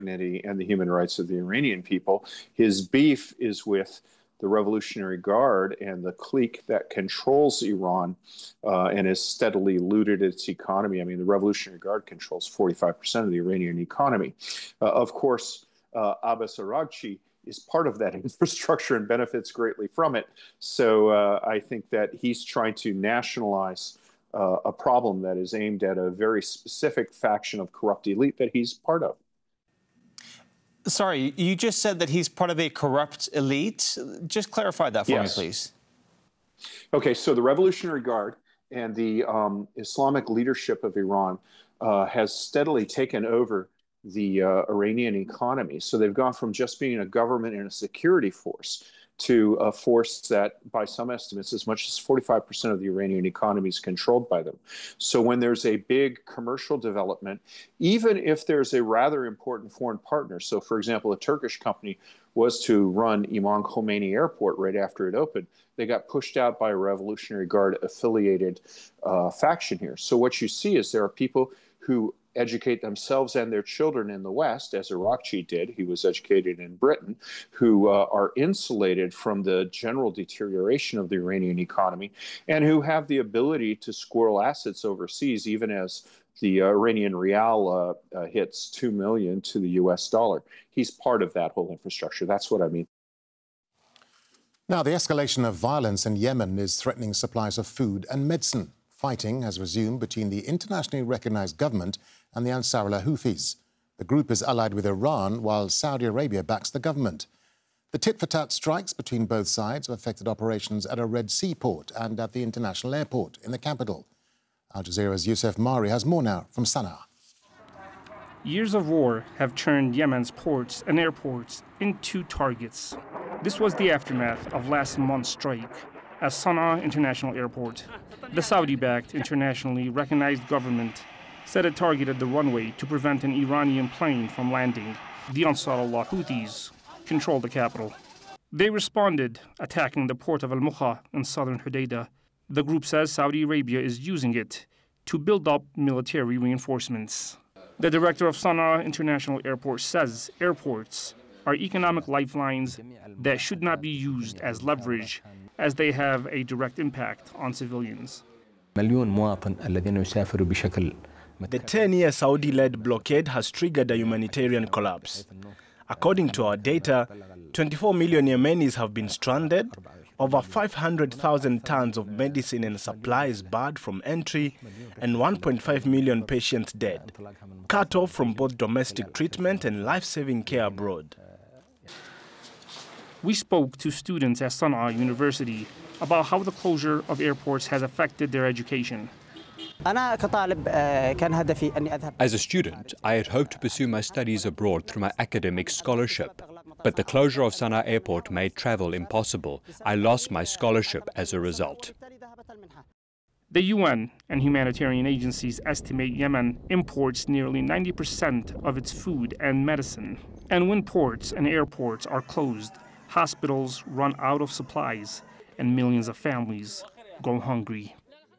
and the human rights of the Iranian people. His beef is with the Revolutionary Guard and the clique that controls Iran and has steadily looted its economy. I mean, the Revolutionary Guard controls 45% of the Iranian economy. Of course, Abbas Araghchi is part of that infrastructure and benefits greatly from it. So I think that he's trying to nationalize a problem that is aimed at a very specific faction of corrupt elite that he's part of. Sorry, you just said that he's part of a corrupt elite. Just clarify that for me, please. Okay, so the Revolutionary Guard and the Islamic leadership of Iran has steadily taken over the Iranian economy. So they've gone from just being a government and a security force to a force that, by some estimates, as much as 45% of the Iranian economy is controlled by them. So when there's a big commercial development, even if there's a rather important foreign partner, so for example, a Turkish company was to run Imam Khomeini Airport right after it opened, they got pushed out by a Revolutionary Guard affiliated faction here. So what you see is there are people who educate themselves and their children in the West, as Araghchi did. He was educated in Britain, who are insulated from the general deterioration of the Iranian economy and who have the ability to squirrel assets overseas, even as the Iranian rial hits 2 million to the US dollar. He's part of that whole infrastructure. That's what I mean. Now, the escalation of violence in Yemen is threatening supplies of food and medicine. Fighting has resumed between the internationally recognized government and the Ansarullah Houthis. The group is allied with Iran, while Saudi Arabia backs the government. The tit-for-tat strikes between both sides have affected operations at a Red Sea port and at the international airport in the capital. Al Jazeera's Youssef Mari has more now from Sana'a. Years of war have turned Yemen's ports and airports into targets. This was the aftermath of last month's strike at Sana'a International Airport. The Saudi-backed, internationally recognized government said it targeted the runway to prevent an Iranian plane from landing. The Ansarullah Houthis control the capital. They responded, attacking the port of Al-Mukha in southern Hodeidah. The group says Saudi Arabia is using it to build up military reinforcements. The director of Sana'a International Airport says airports are economic lifelines that should not be used as leverage, as they have a direct impact on civilians. The 10-year Saudi-led blockade has triggered a humanitarian collapse. According to our data, 24 million Yemenis have been stranded, over 500,000 tons of medicine and supplies barred from entry, and 1.5 million patients dead, cut off from both domestic treatment and life-saving care abroad. We spoke to students at Sana'a University about how the closure of airports has affected their education. As a student, I had hoped to pursue my studies abroad through my academic scholarship. But the closure of Sana'a Airport made travel impossible. I lost my scholarship as a result. The UN and humanitarian agencies estimate Yemen imports nearly 90% of its food and medicine. And when ports and airports are closed, hospitals run out of supplies and millions of families go hungry.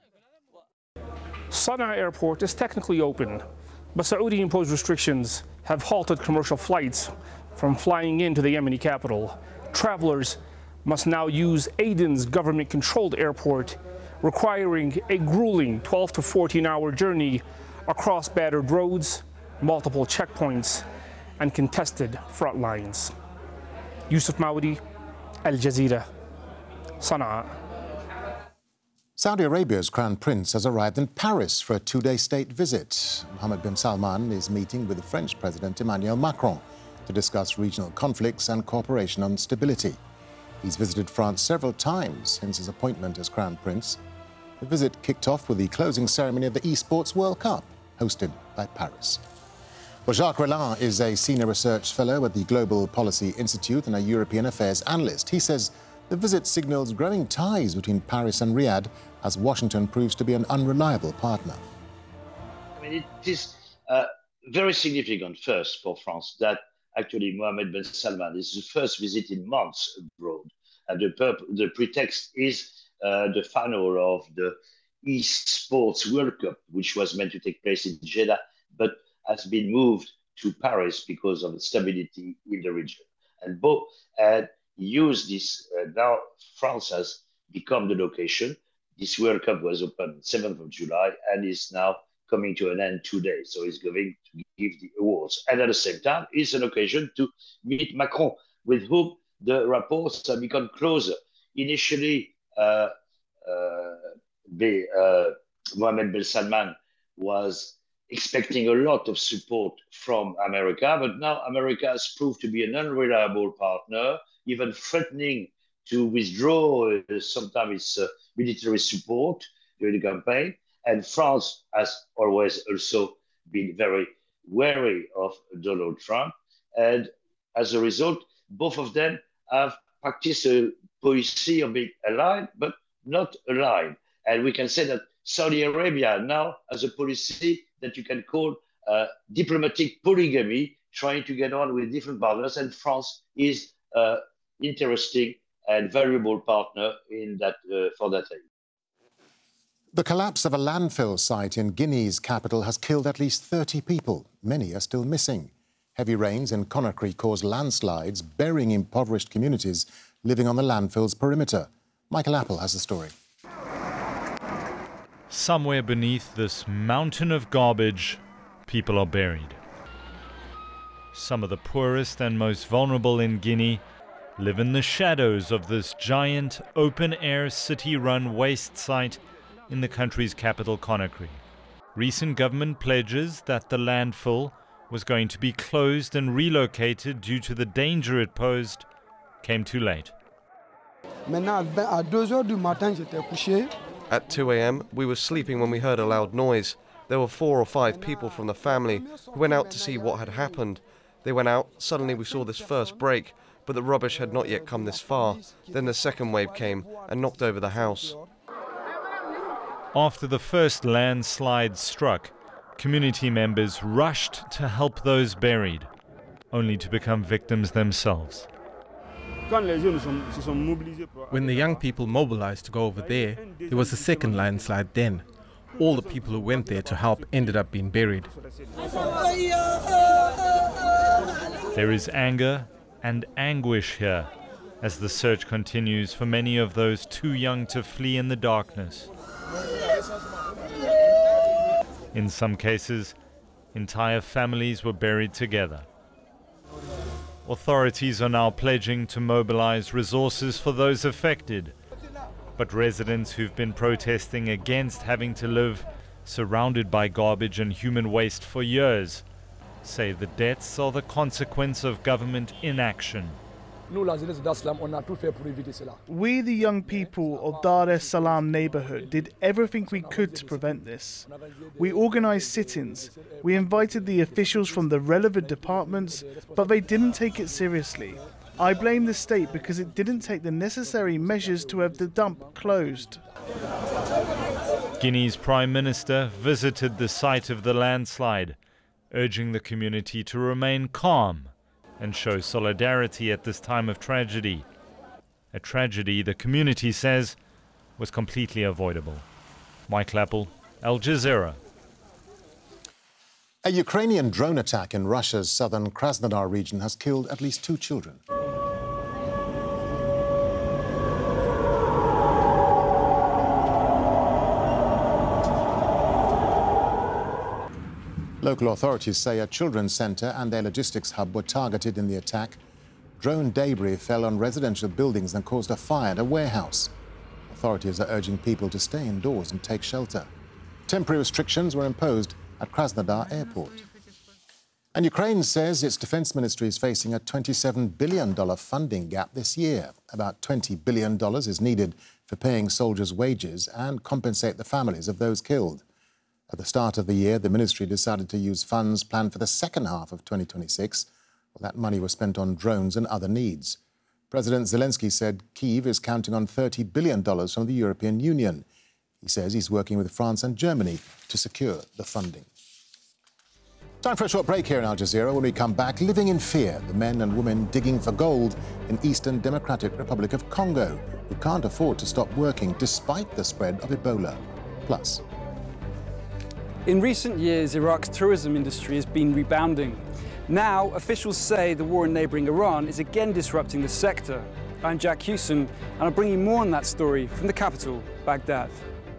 Sana'a Airport is technically open, but Saudi-imposed restrictions have halted commercial flights from flying into the Yemeni capital. Travelers must now use Aden's government-controlled airport, requiring a grueling 12 to 14-hour journey across battered roads, multiple checkpoints, and contested front lines. Youssef Mawdi, Al Jazeera, Sana'a. Saudi Arabia's Crown Prince has arrived in Paris for a two-day state visit. Mohammed bin Salman is meeting with the French President Emmanuel Macron to discuss regional conflicts and cooperation on stability. He's visited France several times since his appointment as Crown Prince. The visit kicked off with the closing ceremony of the Esports World Cup, hosted by Paris. Well, Jacques Rollin is a senior research fellow at the Global Policy Institute and a European affairs analyst. He says the visit signals growing ties between Paris and Riyadh as Washington proves to be an unreliable partner. I mean, it is very significant first for France that actually Mohammed bin Salman is the first visit in months abroad. And the pretext is the final of the Esports World Cup, which was meant to take place in Jeddah, but has been moved to Paris because of the stability in the region. And both had used this. Now France has become the location. This World Cup was opened 7th of July and is now coming to an end today. So he's going to give the awards. And at the same time, it's an occasion to meet Macron, with whom the rapports have become closer. Initially, Mohammed bin Salman was expecting a lot of support from America, but now America has proved to be an unreliable partner, even threatening to withdraw sometimes its military support during the campaign. And France has always also been very wary of Donald Trump. And as a result, both of them have practiced a policy of being aligned, but not aligned. And we can say that Saudi Arabia now has a policy that you can call diplomatic polygamy, trying to get on with different partners. And France is an interesting and valuable partner in that for that area. The collapse of a landfill site in Guinea's capital has killed at least 30 people. Many are still missing. Heavy rains in Conakry caused landslides, burying impoverished communities living on the landfill's perimeter. Michael Apple has the story. Somewhere beneath this mountain of garbage, people are buried. Some of the poorest and most vulnerable in Guinea live in the shadows of this giant open-air city-run waste site in the country's capital, Conakry. Recent government pledges that the landfill was going to be closed and relocated due to the danger it posed came too late. At 2 a.m, we were sleeping when we heard a loud noise. There were 4 or 5 people from the family who went out to see what had happened. They went out, suddenly we saw this first break, but the rubbish had not yet come this far. Then the second wave came and knocked over the house. After the first landslide struck, community members rushed to help those buried, only to become victims themselves. When the young people mobilized to go over there was a second landslide then. All the people who went there to help ended up being buried. There is anger and anguish here as the search continues for many of those too young to flee in the darkness. In some cases, entire families were buried together. Authorities are now pledging to mobilize resources for those affected. But residents who've been protesting against having to live surrounded by garbage and human waste for years say the deaths are the consequence of government inaction. We, the young people of Dar es Salaam neighborhood, did everything we could to prevent this. We organized sit-ins. We invited the officials from the relevant departments, but they didn't take it seriously. I blame the state because it didn't take the necessary measures to have the dump closed. Guinea's Prime Minister visited the site of the landslide, urging the community to remain calm and show solidarity at this time of tragedy. A tragedy the community says was completely avoidable. Mike Lappel, Al Jazeera. A Ukrainian drone attack in Russia's southern Krasnodar region has killed at least 2 children. Local authorities say a children's centre and their logistics hub were targeted in the attack. Drone debris fell on residential buildings and caused a fire at a warehouse. Authorities are urging people to stay indoors and take shelter. Temporary restrictions were imposed at Krasnodar airport. And Ukraine says its defence ministry is facing a $27 billion funding gap this year. About $20 billion is needed for paying soldiers' wages and compensate the families of those killed. At the start of the year, the ministry decided to use funds planned for the second half of 2026. Well, that money was spent on drones and other needs. President Zelensky said Kyiv is counting on $30 billion from the European Union. He says he's working with France and Germany to secure the funding. Time for a short break here in Al Jazeera. When we come back, living in fear, the men and women digging for gold in Eastern Democratic Republic of Congo, who can't afford to stop working despite the spread of Ebola. Plus, in recent years, Iraq's tourism industry has been rebounding. Now, officials say the war in neighbouring Iran is again disrupting the sector. I'm Jack Hewson, and I'll bring you more on that story from the capital, Baghdad.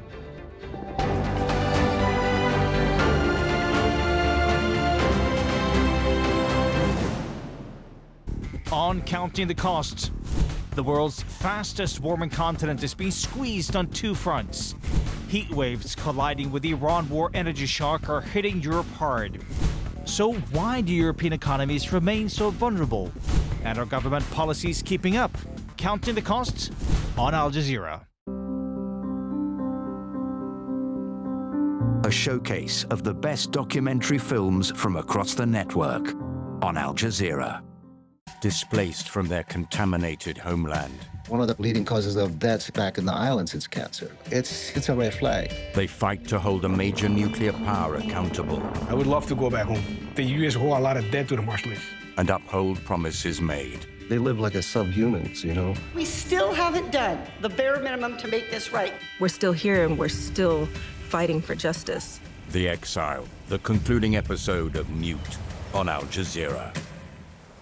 On Counting the Costs, the world's fastest warming continent is being squeezed on two fronts. Heat waves colliding with the Iran war energy shock are hitting Europe hard. So why do European economies remain so vulnerable? And are government policies keeping up? Counting the Costs on Al Jazeera. A showcase of the best documentary films from across the network on Al Jazeera. Displaced from their contaminated homeland. One of the leading causes of deaths back in the islands is cancer. It's a red flag. They fight to hold a major nuclear power accountable. I would love to go back home. The U.S. hold a lot of debt to the Marshalls. And uphold promises made. They live like a subhumans, you know? We still haven't done the bare minimum to make this right. We're still here and we're still fighting for justice. The Exile, the concluding episode of Mute on Al Jazeera.